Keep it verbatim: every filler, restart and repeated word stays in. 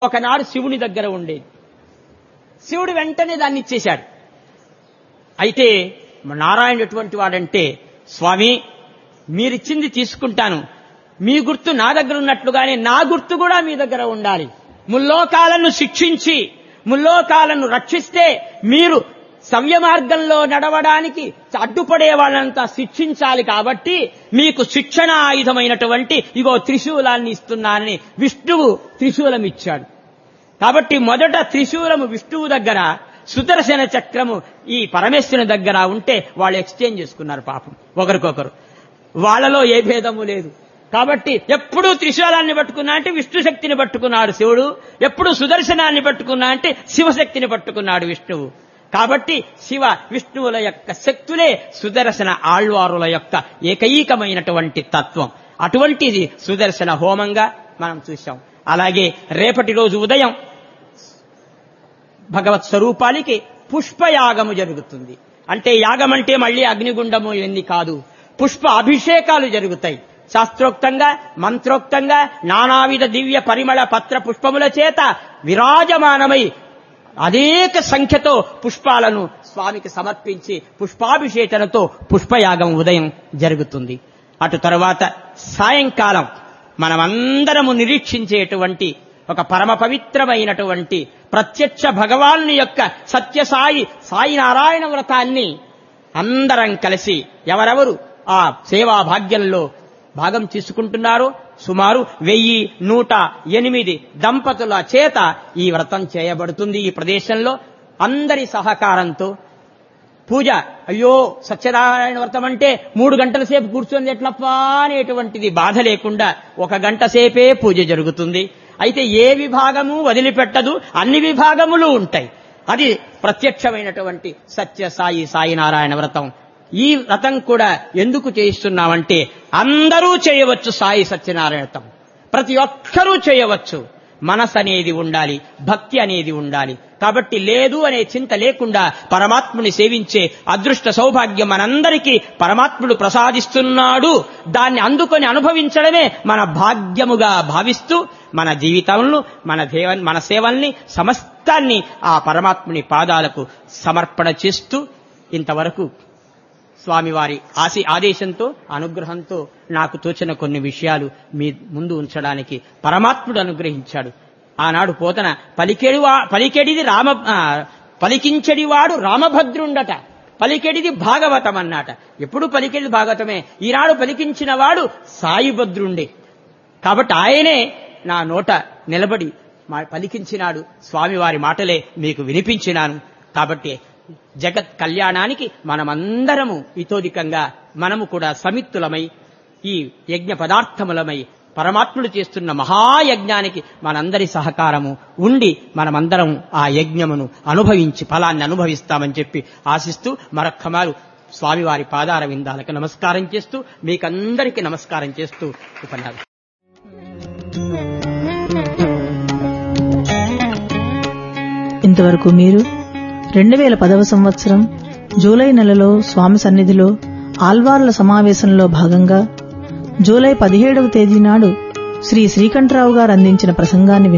ఒకనాడు శివుని దగ్గర ఉండేది. శివుడు వెంటనే దాన్ని ఇచ్చేశాడు. అయితే నారాయణుడు ఎటువంటి వాడంటే, స్వామి మీరిచ్చింది తీసుకుంటాను, మీ గుర్తు నా దగ్గర ఉన్నట్లుగానే నా గుర్తు కూడా మీ దగ్గర ఉండాలి. ముల్లోకాలను శిక్షించి ముల్లోకాలను రక్షిస్తే మీరు సవ్య మార్గంలో నడవడానికి అడ్డుపడే వాళ్ళంతా శిక్షించాలి. కాబట్టి మీకు శిక్షణ ఆయుధమైనటువంటి ఇగో త్రిశూలాన్ని ఇస్తున్నానని విష్ణువు త్రిశూలం ఇచ్చాడు. కాబట్టి మొదట త్రిశూలము విష్ణువు దగ్గర, సుదర్శన చక్రము ఈ పరమేశ్వరుని దగ్గర ఉంటే వాళ్ళు ఎక్స్చేంజ్ చేసుకున్నారు పాపం ఒకరికొకరు. వాళ్ళలో ఏ భేదము లేదు. కాబట్టి ఎప్పుడు త్రిశూలాన్ని పట్టుకున్నా అంటే విష్ణు శక్తిని పట్టుకున్నాడు శివుడు, ఎప్పుడు సుదర్శనాన్ని పట్టుకున్నా అంటే శివశక్తిని పట్టుకున్నాడు విష్ణువు. కాబట్టి శివ విష్ణువుల యొక్క శక్తులే సుదర్శన ఆళ్వారుల యొక్క ఏకైకమైనటువంటి తత్వం. అటువంటిది సుదర్శన హోమంగా మనం చూశాం. అలాగే రేపటి రోజు ఉదయం భగవత్ స్వరూపానికి పుష్పయాగము జరుగుతుంది. అంటే యాగం అంటే మళ్లీ అగ్నిగుండము ఇవన్నీ కాదు, పుష్ప అభిషేకాలు జరుగుతాయి. శాస్త్రోక్తంగా మంత్రోక్తంగా నానావిధ దివ్య పరిమళ పత్ర పుష్పముల చేత విరాజమానమై అనేక సంఖ్యతో పుష్పాలను స్వామికి సమర్పించి పుష్పాభిషేచనతో పుష్పయాగం ఉదయం జరుగుతుంది. అటు తర్వాత సాయంకాలం మనమందరము నిరీక్షించేటువంటి ఒక పరమ పవిత్రమైనటువంటి ప్రత్యక్ష భగవాను యొక్క సత్యసాయి సాయి నారాయణ వ్రతాన్ని అందరం కలిసి ఎవరెవరు ఆ సేవా భాగ్యంలో భాగం తీసుకుంటున్నారో సుమారు వెయ్యి నూట ఎనిమిది దంపతుల చేత ఈ వ్రతం చేయబడుతుంది. ఈ ప్రదేశంలో అందరి సహకారంతో పూజ. అయ్యో సత్యనారాయణ వ్రతం అంటే మూడు గంటల సేపు కూర్చొని ఎట్లప్పా అనేటువంటిది బాధ లేకుండా ఒక గంట సేపే పూజ జరుగుతుంది. అయితే ఏ విభాగము వదిలిపెట్టదు, అన్ని విభాగములు ఉంటాయి. అది ప్రత్యక్షమైనటువంటి సత్య సాయి సాయి నారాయణ వ్రతం. ఈ వ్రతం కూడా ఎందుకు చేయిస్తున్నామంటే అందరూ చేయవచ్చు. సాయి సత్యనారాయణ వ్రతం ప్రతి ఒక్కరూ చేయవచ్చు. మనసు అనేది ఉండాలి, భక్తి అనేది ఉండాలి. కాబట్టి లేదు అనే చింత లేకుండా పరమాత్ముని సేవించే అదృష్ట సౌభాగ్యం మనందరికీ పరమాత్ముడు ప్రసాదిస్తున్నాడు. దాన్ని అందుకొని అనుభవించడమే మన భాగ్యముగా భావిస్తూ మన జీవితంలో మన దేవ మన సేవల్ని సమస్తాన్ని ఆ పరమాత్ముని పాదాలకు సమర్పణ చేస్తూ ఇంతవరకు స్వామివారి ఆశి ఆదేశంతో అనుగ్రహంతో నాకు తోచిన కొన్ని విషయాలు మీ ముందు ఉంచడానికి పరమాత్ముడు అనుగ్రహించాడు. ఆనాడు పోతన పలికేడి పలికెడిది రామ పలికించడివాడు రామభద్రుండట, పలికెడిది భాగవతం అన్నట. ఎప్పుడు పలికేది భాగవతమే. ఈనాడు పలికించిన వాడు సాయిభద్రుండే. కాబట్టి ఆయనే నా నోట నిలబడి పలికించినాడు. స్వామివారి మాటలే మీకు వినిపించినాను. కాబట్టి జగత్ కళ్యాణానికి మనమందరము ఇతోధికంగా మనము కూడా సమిత్తులమై ఈ యజ్ఞ పదార్థములమై పరమాత్ముడు చేస్తున్న మహాయజ్ఞానికి మనందరి సహకారము ఉండి మనమందరం ఆ యజ్ఞమును అనుభవించి ఫలాన్ని అనుభవిస్తామని చెప్పి ఆశిస్తూ మరొక్కమారు స్వామివారి పాదార విందాలకు నమస్కారం చేస్తూ మీకందరికీ నమస్కారం చేస్తూ ఉపన్యాసం. ఇంతవరకు మీరు రెండు వేల పదవ సంవత్సరం జూలై నెలలో స్వామి సన్నిధిలో ఆల్వార్ల సమావేశంలో భాగంగా జూలై పదిహేడవ తేదీ నాడు శ్రీ శ్రీకంఠరావు గారు అందించిన ప్రసంగాన్ని